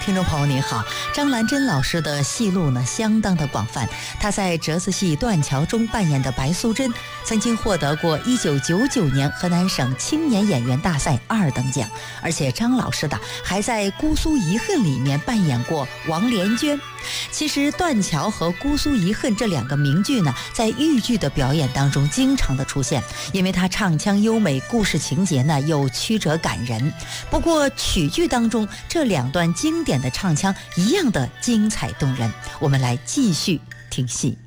听众朋友您好，张兰珍老师的戏路呢相当的广泛，她在折子戏《断桥》中扮演的白素贞，曾经获得过1999年河南省青年演员大赛2等奖，而且张老师的还在《姑苏遗恨》里面扮演过王莲娟。其实《断桥》和《姑苏遗恨》这2个名剧呢，在豫剧的表演当中经常的出现，因为它唱腔优美，故事情节呢又曲折感人。不过曲剧当中这2段经典的唱腔一样的精彩动人，我们来继续听戏。